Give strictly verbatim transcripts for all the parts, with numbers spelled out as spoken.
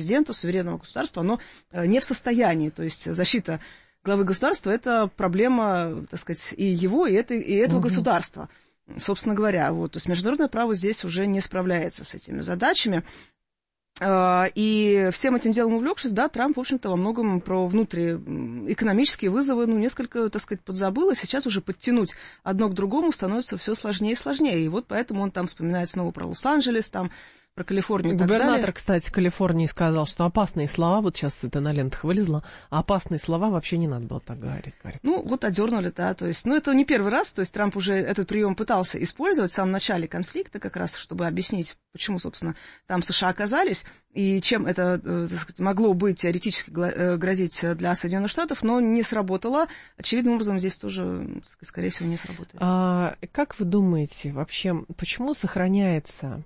президента, суверенного государства, оно не в состоянии. То есть защита главы государства – это проблема, так сказать, и его, и, это, и этого угу. государства, собственно говоря. Вот. То есть международное право здесь уже не справляется с этими задачами. И всем этим делом увлекшись, да, Трамп, в общем-то, во многом про внутриэкономические вызовы, ну, несколько, так сказать, подзабыл, и сейчас уже подтянуть одно к другому становится все сложнее и сложнее. И вот поэтому он там вспоминает снова про Лос-Анджелес, там, про Калифорнию и так далее. Губернатор, кстати, Калифорнии сказал, что опасные слова, вот сейчас это на лентах вылезло, а опасные слова вообще не надо было так говорить. Говорит. Ну, вот одернули, да, то есть, ну, это не первый раз, то есть Трамп уже этот прием пытался использовать в самом начале конфликта, как раз, чтобы объяснить, почему, собственно, там США оказались, и чем это, так сказать, могло быть теоретически грозить для Соединенных Штатов, но не сработало. Очевидным образом здесь тоже, так сказать, скорее всего, не сработает. А, как вы думаете, вообще, почему сохраняется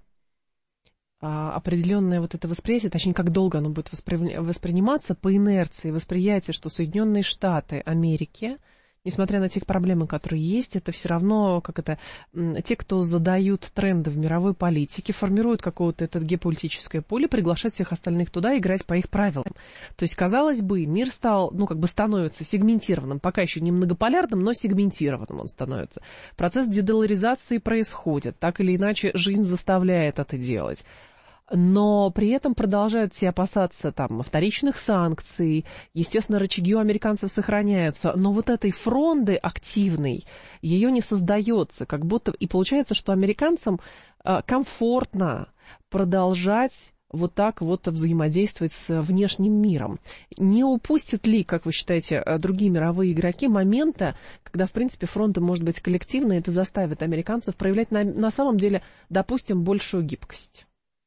определенное вот это восприятие, точнее, как долго оно будет воспри... восприниматься по инерции, восприятие, что Соединенные Штаты Америки, несмотря на те проблемы, которые есть, это все равно, как это, те, кто задают тренды в мировой политике, формируют какое-то это геополитическое поле, приглашают всех остальных туда играть по их правилам. То есть, казалось бы, мир стал, ну, как бы становится сегментированным, пока еще не многополярным, но сегментированным он становится. Процесс дедоларизации происходит, так или иначе жизнь заставляет это делать. Но при этом продолжают все опасаться там вторичных санкций, естественно, рычаги у американцев сохраняются, но вот этой фронды активной, ее не создается, как будто, и получается, что американцам комфортно продолжать вот так вот взаимодействовать с внешним миром. Не упустят ли, как вы считаете, другие мировые игроки момента, когда, в принципе, фронты может быть коллективны, и это заставит американцев проявлять на, на самом деле, допустим, большую гибкость?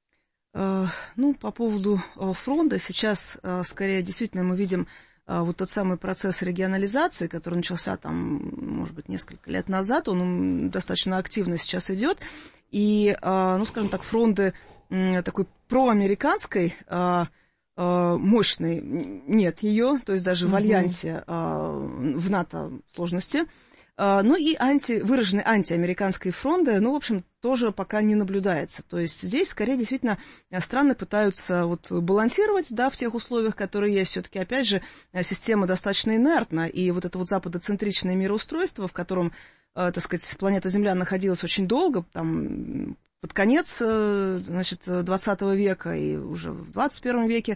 Ну, по поводу фронта, сейчас, скорее, действительно, мы видим вот тот самый процесс регионализации, который начался там, может быть, несколько лет назад, он достаточно активно сейчас идет, и, ну, скажем так, фронты такой проамериканской, мощной нет ее, то есть даже в альянсе, в НАТО сложности. Ну и анти, выраженной антиамериканской фронты, ну, в общем, тоже пока не наблюдается. То есть здесь, скорее, действительно, страны пытаются вот балансировать, да, в тех условиях, которые есть. Все-таки, опять же, система достаточно инертна, и вот это вот западоцентричное мироустройство, в котором, так сказать, планета Земля находилась очень долго, там, под конец, значит, двадцатого века и уже в двадцать первом веке,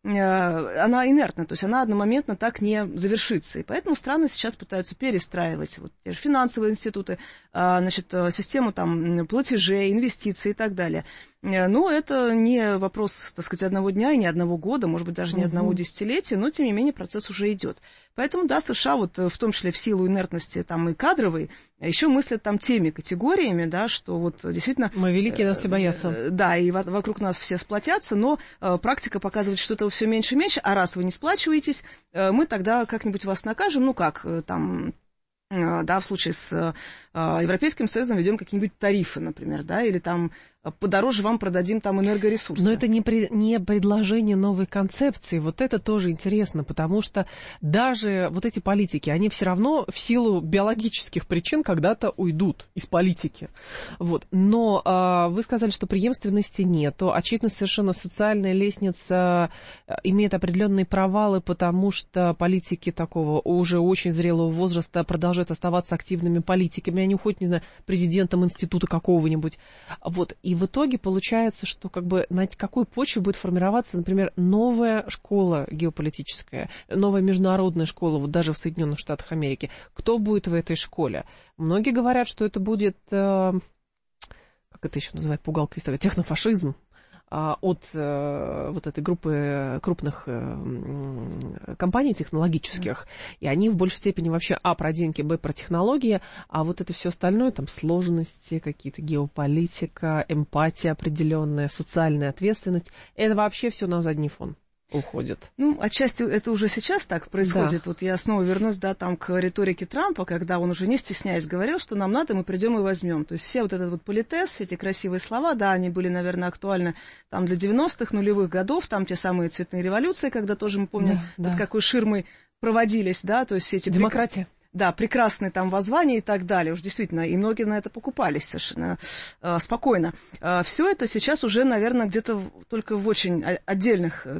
она инертна, то есть она одномоментно так не завершится. И поэтому страны сейчас пытаются перестраивать вот те же финансовые институты, значит, систему там платежей, инвестиций и так далее. Но это не вопрос, так сказать, одного дня и не одного года, может быть, даже не одного uh-huh. десятилетия, но, тем не менее, процесс уже идет. Поэтому, да, США, вот, в том числе в силу инертности там, и кадровой, еще мыслят там теми категориями, да, что вот действительно... Мы великие, нас все боятся. Да, и вокруг нас все сплотятся, но практика показывает, что этого все меньше и меньше, а раз вы не сплачиваетесь, мы тогда как-нибудь вас накажем, ну как, там... Да, в случае с э, Европейским Союзом ведем какие-нибудь тарифы, например, да, или там подороже вам продадим там энергоресурсы. Но это не, при, не предложение новой концепции, вот это тоже интересно, потому что даже вот эти политики, они все равно в силу биологических причин когда-то уйдут из политики. Вот. Но э, вы сказали, что преемственности нету, очевидно, совершенно социальная лестница имеет определенные провалы, потому что политики такого уже очень зрелого возраста продолжают оставаться активными политиками, они уходят, не знаю, президентом института какого-нибудь. Вот. И в итоге получается, что как бы на какой почве будет формироваться, например, новая школа геополитическая, новая международная школа, вот даже в Соединенных Штатах Америки. Кто будет в этой школе? Многие говорят, что это будет, э, как это еще называют, пугалка есть такая, технофашизм. От э, вот этой группы крупных э, компаний технологических, и они в большей степени вообще, а, про деньги, б, про технологии, а вот это все остальное, там, сложности, какие-то геополитика, эмпатия определенная, социальная ответственность, это вообще все на задний фон уходит. Ну, отчасти это уже сейчас так происходит. Да. Вот я снова вернусь, да, там к риторике Трампа, когда он уже не стесняясь говорил, что нам надо, мы придем и возьмем. То есть все вот этот вот политез, эти красивые слова, да, они были, наверное, актуальны там для девяностых, нулевых годов, там те самые цветные революции, когда тоже мы помним, да, под да. какой ширмой проводились, да, то есть все эти... Демократия. Да, прекрасные там воззвания и так далее. Уж действительно, и многие на это покупались совершенно э, спокойно. Э, все это сейчас уже, наверное, где-то только в очень отдельных